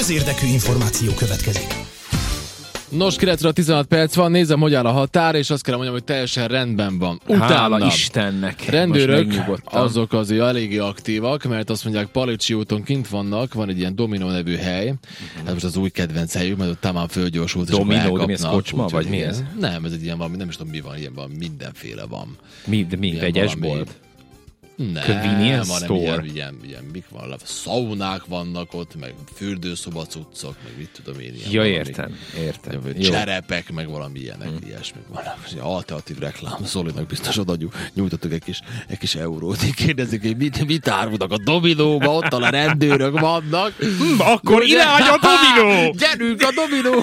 közérdekű információ következik. Nos, 9-16 perc van, nézem, hogy áll a határ, és azt kell mondjam, hogy teljesen rendben van. Hála Istennek. Rendőrök azok azért eléggé aktívak, mert azt mondják, Palicsi úton kint vannak, van egy ilyen Dominó nevű hely, ez most az új kedvenc helyük, mert ott talán fölgyorsult, Dominó, és elkapnak. de mi ez, kocsma, vagy mi ez? Nem, ez egy ilyen valami, nem is tudom mi van, ilyen van, mindenféle van. Mi vegyesbolt? Nem, Convenience hanem store. ilyen, mik van, szaunák vannak ott, meg fürdőszoba cuccok, meg mit tudom én. Ja, értem. Cserepek, meg valami ilyenek, ilyesmik vannak. Alternatív reklám, Zolinak biztos oda nyújtottuk egy kis eurót. Így kérdezik, hogy mit árulnak a Dominóba, ott a rendőrök vannak. Akkor irány a Dominó! Gyerünk a Dominó!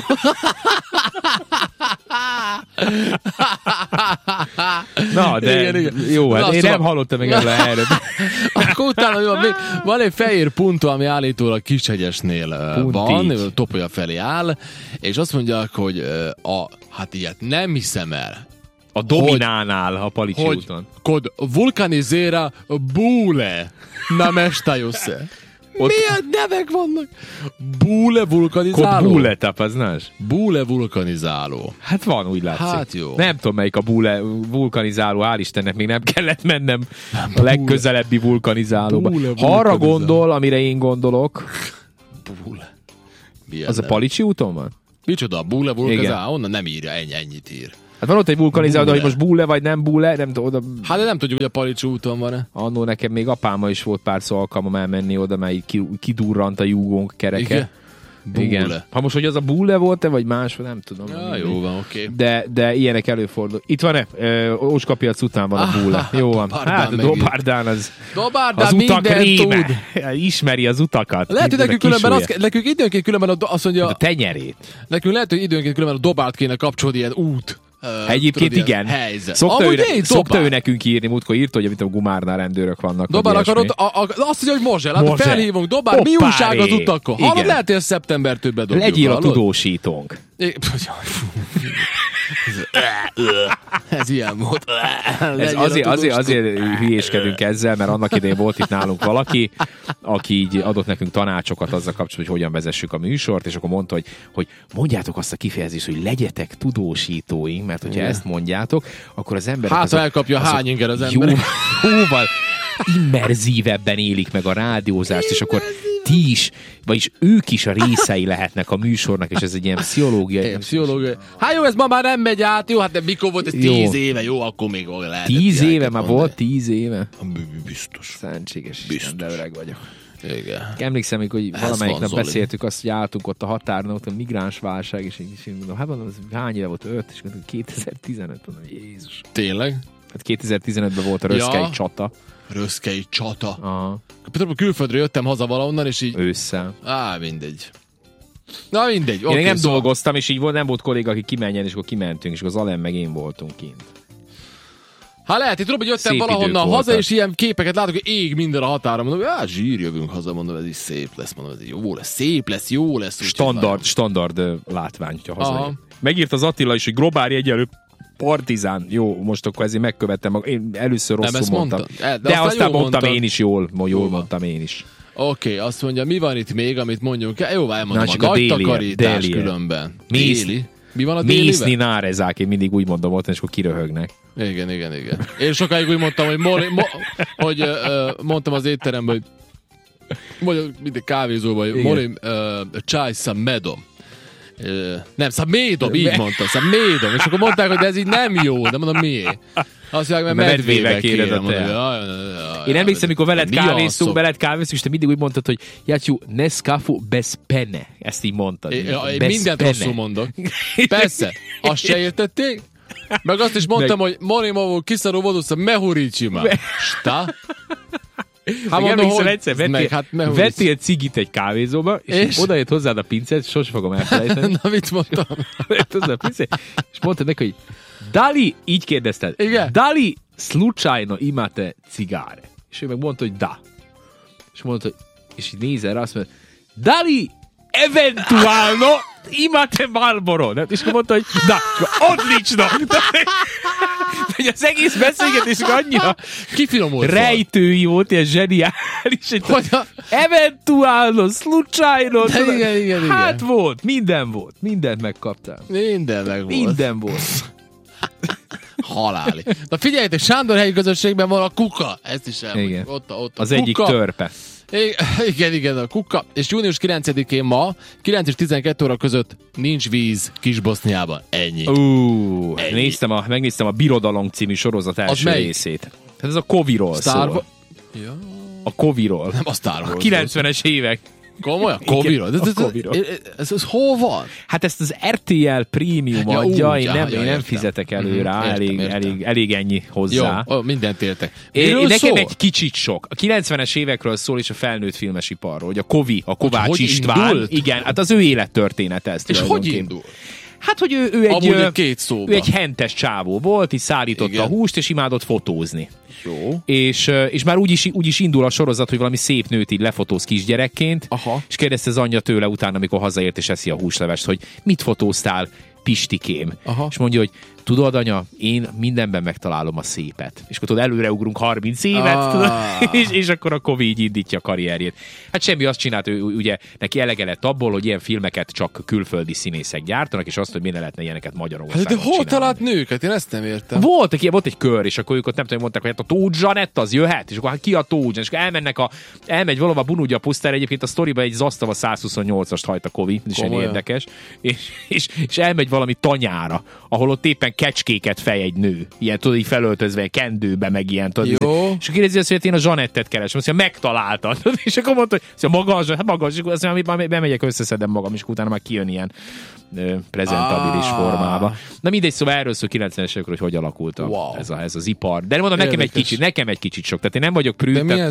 Na, de igen. Jó, hát én nem hallottam még erről. Akkor utána van egy fehér Punto, ami állítólag Kishegyesnél van, Topolya felé áll, és azt mondják, hogy hát ilyet nem hiszem el. A Dominánál, a Palicsi úton. Kod vulkanizera bule na mestajusse. Milyen nevek vannak? Bule vulkanizáló? Kod bule tapaznás? Bule vulkanizáló. Hát van, úgy látszik. Hát jó. Nem tudom, melyik a bule vulkanizáló, hál' Istennek még nem kellett mennem a legközelebbi vulkanizálóba. Ha arra gondol, amire én gondolok, Bule. Az a Palicsi úton van? Micsoda, Bule vulkanizáló? Onnan nem írja, ennyit ír. Hát van ott egy vulkanizáló, hogy most bule vagy nem bule, nem tudom. Oda... Hát de nem tudjuk, hogy a Palicsi úton van-e. Annó nekem még apáma is volt párszor alkalmam elmenni oda, mert így kidurrant a júgónk kereke. Igen. Ha most, hogy az a bule volt-e, vagy más, nem tudom. Ja, jó van, oké. De ilyenek előfordul. Itt van-e? Ócskapiac után van a bule. Jó van. Hát a Dobárdán az utak réme. Ismeri az utakat. Lehet, hogy nekünk különben nekünk időnként különben azt mondja... A tenyerét. Nekünk lehet, hogy időnként különben a Dobárt kéne kapcsolni ilyen út. Egyébként tudod, igen. Szokta ő nekünk írni, múltkor írta, hogy a Gumárnál rendőrök vannak. Dobár akarod, azt mondja, hogy Mozse. Hát felhívunk, Dobár, mi újság az utakon? Hallod, lehet, hogy szeptembertől bedobjuk. Legyél a tudósítónk. Ez ilyen volt. Azért hülyéskedünk ezzel, mert annak idején volt itt nálunk valaki, aki így adott nekünk tanácsokat azzal kapcsolatban, hogy hogyan vezessük a műsort, és akkor mondta, hogy mondjátok azt a kifejezést, hogy legyetek tudósítóink, mert hogyha ezt mondjátok, akkor az emberek... Hát, ha elkapja hány inger az emberek. Jóval immerzívebben élik meg a rádiózást, és akkor ti is, vagyis ők is a részei lehetnek a műsornak, és ez egy ilyen pszichológiai. Hát jó, ez ma már nem megy át, jó, hát de mikor volt ez 10 éve, jó, akkor még lehet. 10 éve már volt, 10 éve? Biztos. Szentséges Isten, de öreg vagyok. Igen. Emlékszem, hogy valamelyik nap beszéltük azt, hogy álltunk ott a határon, ott a migránsválság, és én mondom, hát mondom, hány éve volt? 5, és mondom, 2015, mondom, Jézus. Tényleg? Hát 2015-ben volt a Röszkei csata. Röszkei csata. Aha. Például külföldről jöttem haza valahonnan, és így... Ősszel. Mindegy. Na mindegy. Én nem dolgoztam, és így nem volt kolléga, aki kimenjen, és akkor kimentünk, és akkor az Alem meg én voltunk kint. Hát lehet, hogy tudom, hogy jöttem valahonnan haza, és ilyen képeket látok, hogy ég minden a határon. Mondom, zsír, jövünk haza, mondom, ez is szép lesz, mondom, ez jó lesz, szép lesz, jó lesz. Standard látvány, ha hazajön. Megírt az Attila is, hogy Grobári egyenlő Partizán. Jó, most akkor ezért megkövettem magam. Én először rosszul mondtam. De aztán mondtam én is jól mondtam én is. Oké, azt mondja, mi van itt még, amit mondjunk? Jó, elmondom, a nagy takarítás különben. Déli. Mi van a déliben? Mészni nárezák, én mindig úgy mondom ott, és akkor kiröhögnek. Igen. Én sokáig úgy mondtam, hogy mondtam az étteremben, hogy mindig kávézóban, hogy molim csaj szamedom. Nem, szamedom, így mondtam, szamedom. És akkor mondták, hogy ez így nem jó, de mondom, miért? Azt mondják, mert medvével kéred a te. Én emlékszem, amikor veled kávéztunk, és te mindig úgy mondtad, hogy Játyú, Nescafé bez pene. Ezt így mondtad. Én mindent rosszul mondok. Persze, azt se értették. Meg azt is mondtam, hogy Morimovo kiszaró vodusza mehuricsima. Sta? Hát mondom, hogy egyszer vettél cigit egy kávézóba, és odaért hozzád a pincet, sose fogom elfelejteni. Na, mit mondtam? És mondtad neki, hogy Dali, így kérdezted. Igen? Dali, slučajno imate cigare? És ő meg mondta, hogy da. És mondta, és így nézel rá, azt mondta, Dali, eventuálno imate Marlboro. És akkor mondta, hogy da, odlično. hogy az egész beszélgetés annyira kifinomult rejtői volt, ilyen zseniális, hogy eventuálno, slučajno, igen. hát volt, mindent megkaptál. Minden meg volt. Minden volt. Haláli. Na figyeljetek, Sándor helyi közösségben van a kuka. Ezt is elmondjuk. Ott az kuka. egyik törpe. Igen, a kuka. És június 9-én ma, 9 és 12 óra között nincs víz Kis-Boszniában. Ennyi. Megnéztem a Birodalom című sorozat első részét. Tehát ez a Koviról szól. Ja. A Koviról. Nem a Star Wars. 90-es évek. Komolyan? Koviról? Ez hol van? Hát ezt az RTL Premium adja, én nem fizetek elő rá, elég ennyi hozzá. Jó, mindent értek. Nekem egy kicsit sok. A 90-es évekről szól, és a felnőtt filmesiparról, hogy a Kovács István. Indult? Igen, hát az ő élettörténete ez. És hogy indul? Hát, hogy ő egy hentes csávó volt, és szállította a húst, és imádott fotózni. Jó. És már úgy is indul a sorozat, hogy valami szép nőt így lefotóz kisgyerekként, és kérdezte az anyja tőle utána, amikor hazaért és eszi a húslevest, hogy mit fotóztál, Pistikém? És mondja, hogy tudod, anya, én mindenben megtalálom a szépet. És akkor tudod, előreugrunk 30 évet, tudod, és akkor a Kovi így indítja a karrierjét. Hát semmi, azt csinált, ő ugye neki elege lett abból, hogy ilyen filmeket csak külföldi színészek gyártanak, és azt, hogy miért lehetne ilyeneket Magyarországon csinálni. De hol talált nőket? Én ezt nem értem. Volt egy kör, és akkor ők ott nem tudom, mondták, hogy hát a Tóth Zsanett az jöhet, és akkor hát ki a Tóth Zsanett, és akkor elmegy valahova Bunugya pusztára, egyébként a sztoriban egy Zastava 128-ast hajt a Kovi, és egy érdekes, és elmegy valami tanyára, ahol ott éppen kecskéket fej egy nő. Ilyen, tudod, így felöltözve, kendőbe, meg ilyen, tudod. Jó. És akkor kérdezi azt, hogy én a Zsanettet keresem. Azt mondja, megtaláltad. És akkor mondta, hogy maga a Zsanett, és akkor azt mondja, bemegyek, összeszedem magam, és utána már kijön ilyen prezentabilis formába. Na mindegy, szóval erről szól 90-es évekről, hogy alakult ez az ipar. De mondom, nekem egy kicsit sok. Tehát én nem vagyok prűd,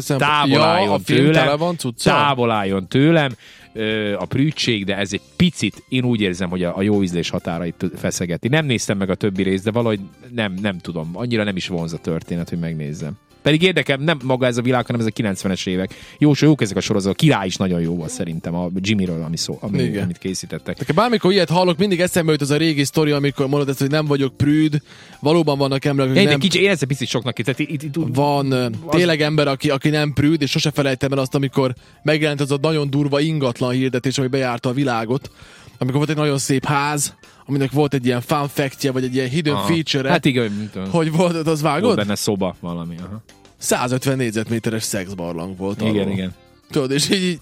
távol álljon tőlem a prűdség, de ez egy picit, én úgy érzem, hogy a jó ízlés határait feszegeti. Nem néztem meg a többi részt, de valahogy nem tudom. Annyira nem is vonz a történet, hogy megnézzem. Pedig érdekel, nem maga ez a világ, hanem ez a 90-es évek. Jók ezek a sorozatok. Király is nagyon jó volt szerintem a Jimmyről, amit készítettek. Nekem bármikor ilyet hallok, mindig eszembe jut az a régi sztori, amikor mondod ezt, hogy nem vagyok prűd. Valóban vannak emberek, akik nem... Én ezt picit soknak van tényleg ember, aki nem prűd, és sose felejtem el azt, amikor megjelent az a nagyon durva ingatlan hirdetés, ami bejárta a világot. Amikor volt egy nagyon szép ház, aminek volt egy ilyen fun fact-je, vagy egy ilyen hidden feature-e. Hát igen, hogy volt, az vágod? Volt benne szoba valami. 150 négyzetméteres szexbarlang volt. Igen. Tudod, és így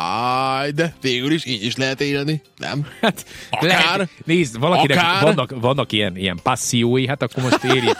de végül is így is lehet élni, nem? Hát, akár. Nézd, valakinek vannak ilyen passziói, hát akkor most érjük.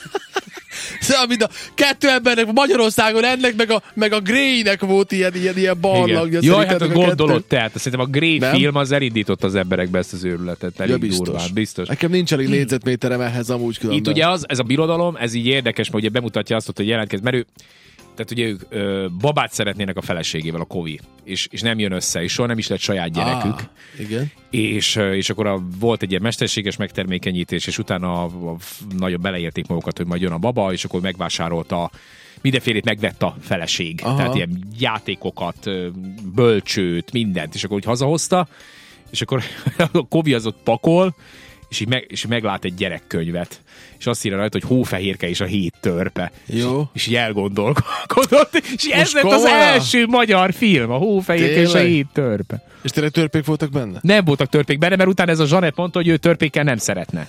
Szóval, mint a kettő embernek Magyarországon ennek, meg a Grey-nek volt ilyen barlangja. Jaj, hát gondolod, tehát szerintem a Grey film az elindított az emberekbe ezt az őrületet. Elég durván, biztos. Nekem nincs elég négyzetméterem ehhez amúgy különben. Itt ugye ez a Birodalom, ez így érdekes, mert ugye bemutatja azt, hogy jelentkezik, mert tehát ugye ők babát szeretnének a feleségével, a Kovi, és nem jön össze, és soha nem is lett saját gyerekük. Igen. És akkor volt egy ilyen mesterséges megtermékenyítés, és utána nagyon beleérték magukat, hogy majd jön a baba, és akkor megvásárolta, mindenfélét megvett a feleség. Tehát ilyen játékokat, bölcsőt, mindent, és akkor úgy hazahozta, és akkor a Kovi az ott pakol, és meglát egy gyerekkönyvet. És azt írja rajta, hogy Hófehérke és a 7 törpe. Jó. És így elgondolkodott. És ez lett az első magyar film, a Hófehérke és a 7 törpe. És tényleg törpék voltak benne? Nem voltak törpék benne, mert utána ez a Zsanett mondta, hogy ő törpékkel nem szeretne.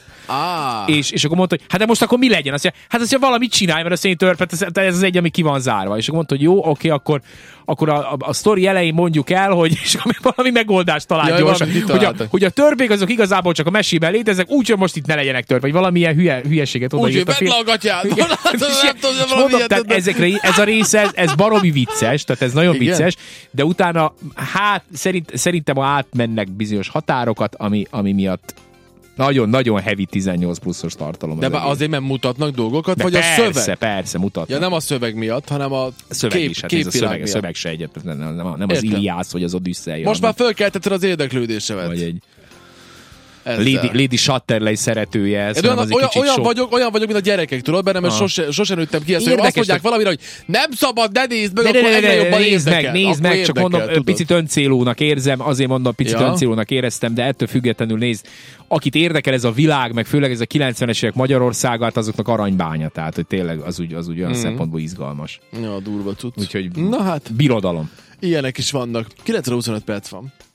És akkor mondta, hogy hát de most akkor mi legyen? Azt mondja, hát azt mondja, valamit csinálj, mert azt én törpet, ez az egy, ami ki van zárva. És akkor mondta, hogy jó, oké, akkor a sztori elején mondjuk el, hogy és valami megoldást talál gyorsan. Hogy a törpék azok igazából csak a mesében léteznek, úgyhogy most itt ne legyenek törpe, vagy valamilyen hülyeséget odaírt a film. Úgy, ez a része, ez baromi vicces, tehát ez nagyon vicces, de utána hát szerintem átmennek bizonyos határokat, ami miatt nagyon-nagyon heavy 18 pluszos tartalom. De azért nem mutatnak dolgokat, de vagy persze, a szöveg? Persze, mutatnak. Ja, nem a szöveg miatt, hanem a képvilág miatt. A szöveg se egyet, nem az Iliász, vagy az Odüsszeia. Most már fölkeltetted az érdeklődésemet. Vagy egy... Lady Chatterley szeretője ez, hanem az egy kicsit olyan vagyok, mint a gyerekek, tudod, bennem sose nőttem ki ezt, hogy azt mondják valamire, hogy nem szabad, ne nézd meg, akkor egyre jobban érdekel. Nézd meg, csak mondom, picit öncélúnak érzem, azért mondom, picit öncélúnak éreztem, de ettől függetlenül nézd, akit érdekel ez a világ, meg főleg ez a 90-es évek Magyarországát, azoknak aranybánya, tehát hogy tényleg az úgy olyan szempontból izgalmas. Ja, durva cucc. Úgyhogy na hát, birodalom. Ilyenek is vannak. 9:25 perc van.